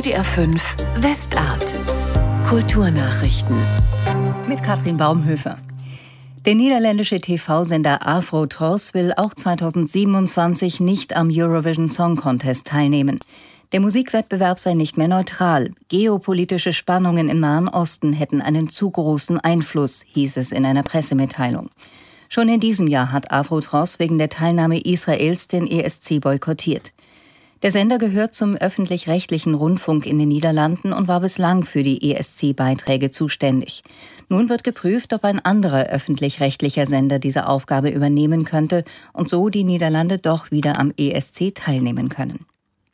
WDR 5 Westart. Kulturnachrichten. Mit Katrin Baumhöfer. Der niederländische TV-Sender Afro-Tros will auch 2027 nicht am Eurovision Song Contest teilnehmen. Der Musikwettbewerb sei nicht mehr neutral. Geopolitische Spannungen im Nahen Osten hätten einen zu großen Einfluss, hieß es in einer Pressemitteilung. Schon in diesem Jahr hat Afro-Tros wegen der Teilnahme Israels den ESC boykottiert. Der Sender gehört zum öffentlich-rechtlichen Rundfunk in den Niederlanden und war bislang für die ESC-Beiträge zuständig. Nun wird geprüft, ob ein anderer öffentlich-rechtlicher Sender diese Aufgabe übernehmen könnte und so die Niederlande doch wieder am ESC teilnehmen können.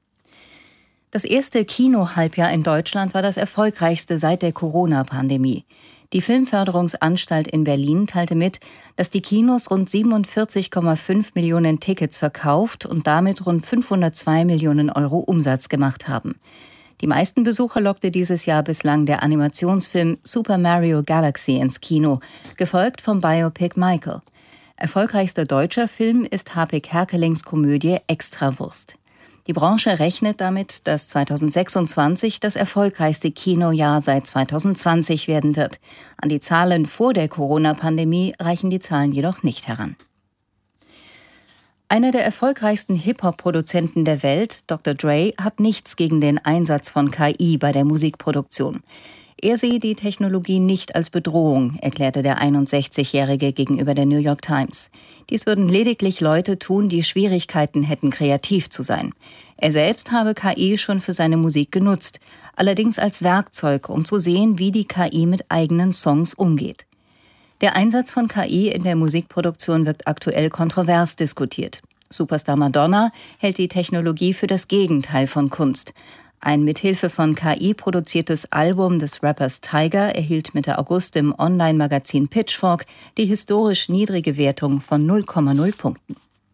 Das erste Kino-Halbjahr in Deutschland war das erfolgreichste seit der Corona-Pandemie. Die Filmförderungsanstalt in Berlin teilte mit, dass die Kinos rund 47,5 Millionen Tickets verkauft und damit rund 502 Millionen Euro Umsatz gemacht haben. Die meisten Besucher lockte dieses Jahr bislang der Animationsfilm Super Mario Galaxy ins Kino, gefolgt vom Biopic Michael. Erfolgreichster deutscher Film ist Harpe Kerkelings Komödie Extrawurst. Die Branche rechnet damit, dass 2026 das erfolgreichste Kinojahr seit 2020 werden wird. An die Zahlen vor der Corona-Pandemie reichen die Zahlen jedoch nicht heran. Einer der erfolgreichsten Hip-Hop-Produzenten der Welt, Dr. Dre, hat nichts gegen den Einsatz von KI bei der Musikproduktion. Er sehe die Technologie nicht als Bedrohung, erklärte der 61-Jährige gegenüber der New York Times. Dies würden lediglich Leute tun, die Schwierigkeiten hätten, kreativ zu sein. Er selbst habe KI schon für seine Musik genutzt, allerdings als Werkzeug, um zu sehen, wie die KI mit eigenen Songs umgeht. Der Einsatz von KI in der Musikproduktion wird aktuell kontrovers diskutiert. Superstar Madonna hält die Technologie für das Gegenteil von Kunst. Ein mithilfe von KI produziertes Album des Rappers Tyga erhielt Mitte August im Online-Magazin Pitchfork die historisch niedrige Wertung von 0,0 Punkten.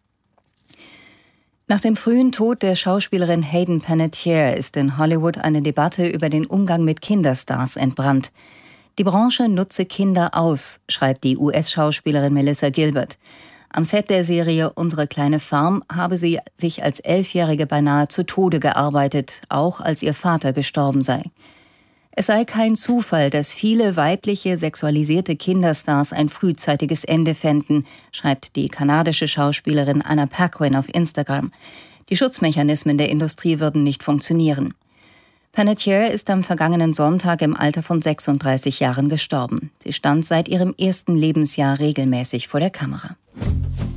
Nach dem frühen Tod der Schauspielerin Hayden Panettiere ist in Hollywood eine Debatte über den Umgang mit Kinderstars entbrannt. Die Branche nutze Kinder aus, schreibt die US-Schauspielerin Melissa Gilbert. Am Set der Serie Unsere kleine Farm habe sie sich als 11-Jährige beinahe zu Tode gearbeitet, auch als ihr Vater gestorben sei. Es sei kein Zufall, dass viele weibliche, sexualisierte Kinderstars ein frühzeitiges Ende fänden, schreibt die kanadische Schauspielerin Anna Paquin auf Instagram. Die Schutzmechanismen der Industrie würden nicht funktionieren. Panettiere ist am vergangenen Sonntag im Alter von 36 Jahren gestorben. Sie stand seit ihrem ersten Lebensjahr regelmäßig vor der Kamera.